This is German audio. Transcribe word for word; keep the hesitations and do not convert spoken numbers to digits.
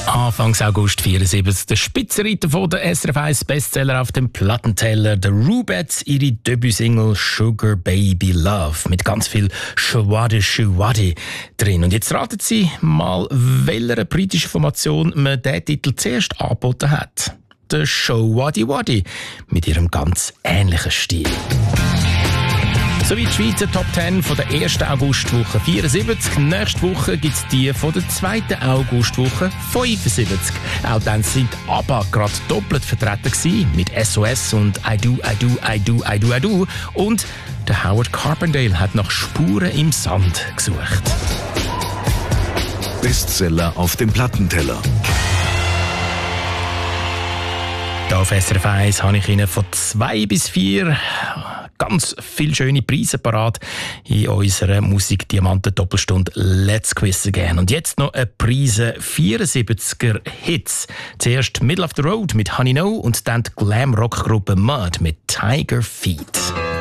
Anfangs August vierundsiebzig, der Spitzenreiter von der S R F eins Bestseller auf dem Plattenteller, der Rubettes, ihre Debütsingle Sugar Baby Love mit ganz viel Schwade Schwade drin. Und jetzt raten Sie mal, welcher britischen Formation man diesen Titel zuerst angeboten hat. Der Show Waddy Waddy mit ihrem ganz ähnlichen Stil. Sowie die Schweizer Top zehn von der ersten Augustwoche vierundsiebzig. Nächste Woche gibt es die von der zweiten Augustwoche fünfundsiebzig. Auch dann sind ABBA gerade doppelt vertreten gewesen, mit S O S und I Do, I Do, I Do, I Do, I Do. Und der Howard Carpendale hat nach Spuren im Sand gesucht. Bestseller auf dem Plattenteller. Hier auf S R F eins habe ich Ihnen von zwei bis vier ganz viele schöne Preise parat in unserer Musik-Diamanten-Doppelstunde Let's Quiz Again. Und jetzt noch ein Preise vierundsiebziger Hits. Zuerst Middle of the Road mit Honey No und dann die Glam-Rock-Gruppe Mud mit Tiger Feet.